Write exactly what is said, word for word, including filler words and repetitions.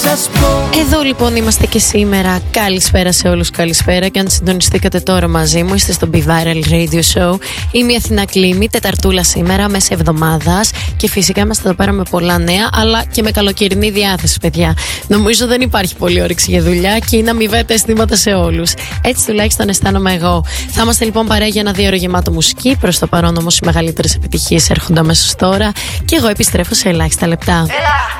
σας πω. Εδώ λοιπόν είμαστε και σήμερα. Καλησπέρα σε όλους, καλησπέρα. Και αν συντονιστήκατε τώρα μαζί μου, είστε στο Be Viral Radio Show. Είμαι η Αθηνά Κλήμη, Τεταρτούλα σήμερα, μέσα εβδομάδας. Και φυσικά είμαστε εδώ πέρα με πολλά νέα, αλλά και με καλοκαιρινή διάθεση, παιδιά. Νομίζω δεν υπάρχει πολλή όρεξη για δουλειά και είναι αμοιβαία αισθήματα σε όλους. Έτσι τουλάχιστον αισθάνομαι εγώ. Θα είμαστε λοιπόν παρέα για ένα δύο ώρο γεμάτο μουσική. Προς το παρόν όμως οι μεγαλύτερες επιτυχίες έρχονται αμέσως τώρα. Και εγώ επιστρέφω σε ελάχιστα λεπτά. Έλα.